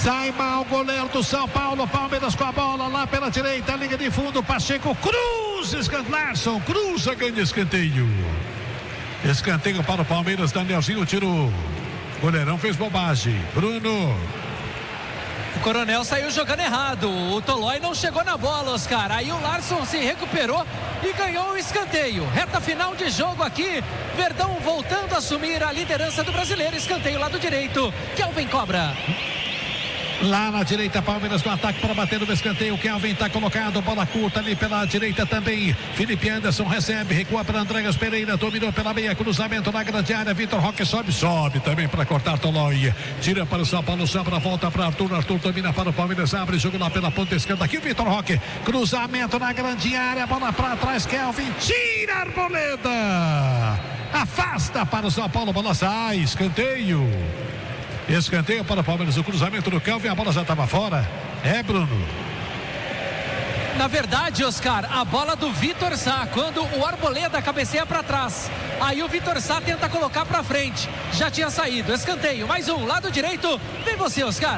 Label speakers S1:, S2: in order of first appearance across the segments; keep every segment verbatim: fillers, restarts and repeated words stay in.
S1: Sai mal o goleiro do São Paulo. Palmeiras com a bola lá pela direita, linha de fundo. Pacheco cruza, Larson cruza, ganha escanteio. Escanteio para o Palmeiras. Danielzinho tirou. Goleirão fez bobagem. Bruno.
S2: O Coronel saiu jogando errado. O Tolói não chegou na bola, Oscar. Aí o Larson se recuperou e ganhou o escanteio. Reta final de jogo aqui. Verdão voltando a assumir a liderança do Brasileiro. Escanteio lado direito. Kelvin cobra.
S1: Lá na direita, Palmeiras no ataque para bater no escanteio. Kelvin está colocado, bola curta ali pela direita também. Felipe Anderson recebe, recua para Andréas Pereira, dominou pela meia, cruzamento na grande área. Vitor Roque sobe, sobe também para cortar Tolói. Tira para o São Paulo, sobra, volta para Arthur. Arthur domina para o Palmeiras, abre jogo lá pela ponta esquerda. Aqui o Vitor Roque, cruzamento na grande área, bola para trás. Kelvin tira a Arboleda, afasta para o São Paulo, bola sai, escanteio. Escanteio para o Palmeiras, o cruzamento do Kelvin, a bola já estava fora. É, Bruno.
S2: Na verdade, Oscar, a bola do Vitor Sá, quando o Arboleda cabeceia para trás. Aí o Vitor Sá tenta colocar para frente. Já tinha saído. Escanteio, mais um, lado direito. Vem você, Oscar.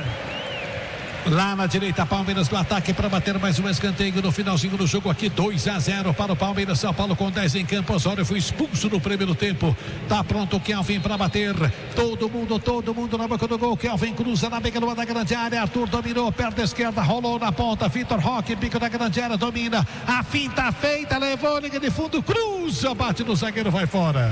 S1: Lá na direita, Palmeiras no ataque para bater mais um escanteio no finalzinho do jogo aqui, dois a zero para o Palmeiras. São Paulo com dez em campo. Osório foi expulso no primeiro tempo. Tá pronto o Kelvin para bater. Todo mundo, todo mundo na boca do gol. Kelvin cruza na beca da grande área. Arthur dominou, perna esquerda, rolou na ponta. Vitor Roque, bico da grande área, domina. A finta feita, levou, liga de fundo, cruza, bate no zagueiro, vai fora.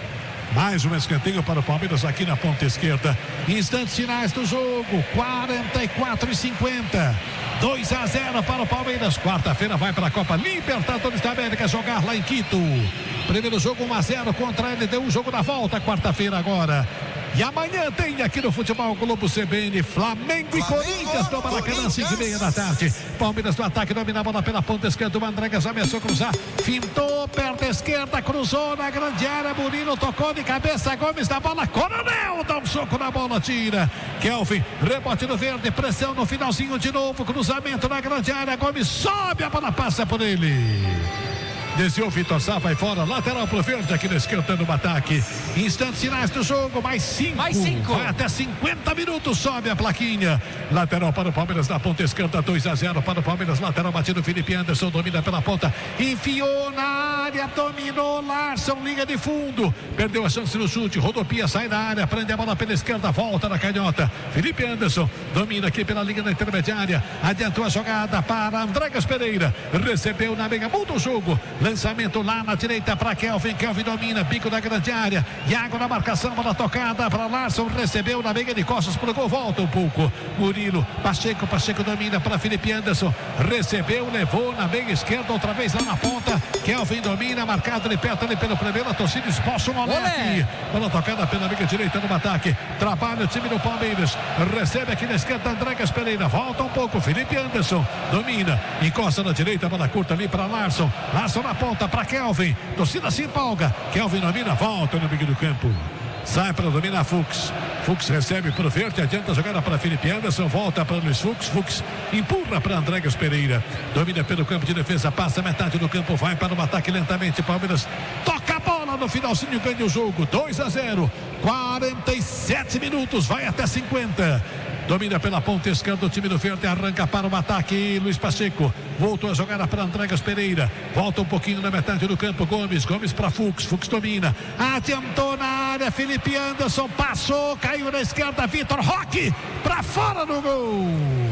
S1: Mais um escanteio para o Palmeiras aqui na ponta esquerda. Instantes finais do jogo. quarenta e quatro e cinquenta. dois a zero para o Palmeiras. Quarta-feira vai para a Copa Libertadores da América jogar lá em Quito. Primeiro jogo um a zero contra ele. Deu um jogo na volta. Quarta-feira agora. E amanhã tem aqui no Futebol Globo C B N Flamengo e Corinthians no Maracanã, cinco e meia da tarde. Palmeiras no ataque, domina a bola pela ponta esquerda. O Andréas ameaçou cruzar, fintou, perna esquerda, cruzou na grande área. Murilo tocou de cabeça, Gomes na bola. Coronel dá um soco na bola, tira. Kelvin, rebote no verde, pressão no finalzinho de novo. Cruzamento na grande área. Gomes sobe, a bola passa por ele. Desceu o Vitor Sá, vai fora, lateral pro verde aqui na esquerda no ataque. Instantes finais do jogo, mais cinco.
S2: Mais cinco.
S1: Vai até cinquenta minutos, sobe a plaquinha. Lateral para o Palmeiras na ponta esquerda, dois a zero para o Palmeiras. Lateral batido, Felipe Anderson domina pela ponta. Enfiou na área, dominou Larson, linha de fundo. Perdeu a chance no chute, rodopia, sai da área, prende a bola pela esquerda, volta na canhota. Felipe Anderson domina aqui pela linha da intermediária. Adiantou a jogada para Andréas Pereira. Recebeu na meia, muda o jogo. Lançamento lá na direita para Kelvin. Kelvin domina, bico da grande área. Iago na marcação, bola tocada para Larson. Recebeu na meia de costas pro gol. Volta um pouco. Murilo, Pacheco. Pacheco domina para Felipe Anderson. Recebeu, levou na meia esquerda. Outra vez lá na ponta. Kelvin domina, marcado de perto ali pelo primeiro. A torcida expulsa o moleque. Bola tocada pela meia direita no ataque. Trabalha o time do Palmeiras. Recebe aqui na esquerda Andréas Pereira. Volta um pouco. Felipe Anderson domina. Encosta na direita. Bola curta ali para Larson. Larson na ponta para Kelvin. Torcida se empolga. Kelvin domina, volta no meio do campo. Sai para dominar Fux. Fux recebe para o verde, adianta a jogada para Felipe Anderson, volta para Luiz Fux. Fux empurra para Andréas Pereira. Domina pelo campo de defesa, passa metade do campo, vai para o ataque lentamente. Palmeiras toca a bola no finalzinho, ganha o jogo. dois a zero. quarenta e sete minutos, vai até cinquenta. Domina pela ponta esquerda o time do verde, arranca para o ataque. Luiz Pacheco voltou a jogada para Andréas Pereira. Volta um pouquinho na metade do campo. Gomes, Gomes para Fux. Fux domina. Adiantou na área. Felipe Anderson passou, caiu na esquerda. Vitor Roque para fora do gol.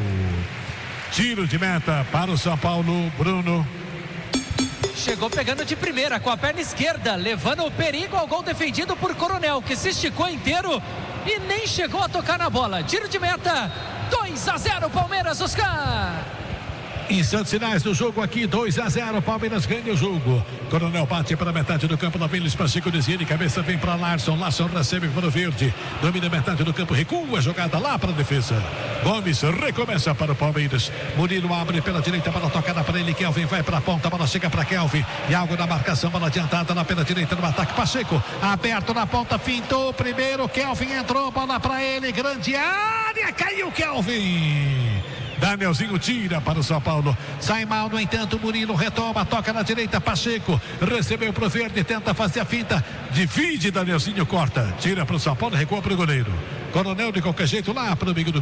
S1: Tiro de meta para o São Paulo, Bruno.
S2: Chegou pegando de primeira com a perna esquerda, levando o perigo ao gol defendido por Coronel, que se esticou inteiro e nem chegou a tocar na bola. Tiro de meta, dois a zero Palmeiras, Oscar.
S1: Instantes finais do jogo aqui, dois a zero, Palmeiras ganha o jogo. Coronel bate para metade do campo, lá vem Luiz Pacheco, desvia de cabeça, vem para Larson. Larson recebe para o verde, domina metade do campo, recua a jogada lá para a defesa. Gomes recomeça para o Palmeiras. Murilo abre pela direita, bola tocada para ele. Kelvin vai para a ponta, bola chega para Kelvin. E algo na marcação, bola adiantada lá pela direita no ataque. Pacheco aberto na ponta, fintou primeiro. Kelvin entrou, bola para ele, grande área, caiu Kelvin. Danielzinho tira para o São Paulo. Sai mal, no entanto, Murilo retoma, toca na direita, Pacheco recebeu pro verde, tenta fazer a finta, divide, Danielzinho corta, tira para o São Paulo, recua para o goleiro. Coronel de qualquer jeito lá para o amigo do